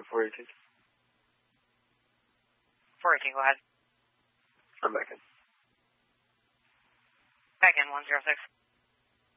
418. 418, go ahead. I'm back in. Back in, 106.